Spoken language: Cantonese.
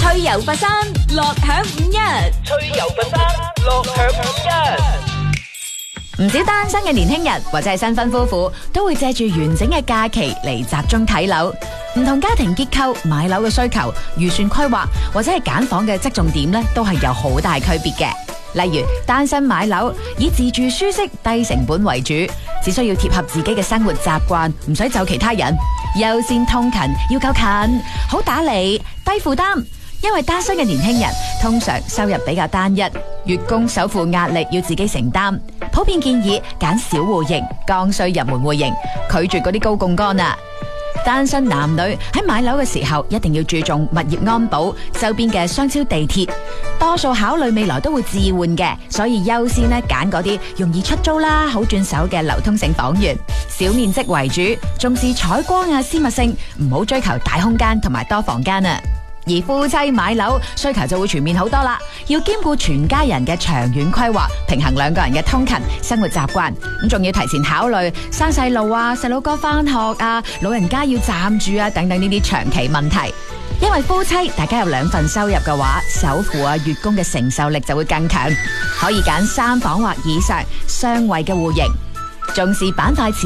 趣遊佛山，樂享五一。 趣遊佛山，樂享五一。 唔少單身嘅年輕人或者係新婚夫婦都會借住完整嘅假期嚟集中睇樓。唔同家庭結構、買樓嘅需求、預算規劃或者係揀房嘅側重點咧，都係有好大區別嘅。例如單身買樓，以自住舒適、低成本為主，只需要貼合自己嘅生活習慣，唔使就其他人。優先通勤，要夠近，好打理，低負擔。因為單身嘅年輕人通常收入比較單一，月供首付壓力要自己承擔，普遍建議揀小戶型、剛需入門戶型，拒絕嗰啲高槓桿啊。單身男女喺買樓嘅時候一定要注重物業安保，周邊嘅商超、地鐵，多數考慮未來都會置換嘅，所以優先咧揀嗰啲容易出租啦、好轉手嘅流通性房源，小面積為主，重視採光啊、私密性，唔好追求大空間同埋多房間啊。而夫妻買樓需求就會全面好多啦，要兼顧全家人嘅長遠規劃，平衡兩個人嘅通勤生活習慣，咁仲要提前考慮生細路啊、細佬哥返學啊、老人家要暫住啊等等呢啲長期問題。因為夫妻大家有2份收入嘅話，首付啊、月供嘅承受力就會更強，可以揀3房或以上雙位嘅戶型，重視板塊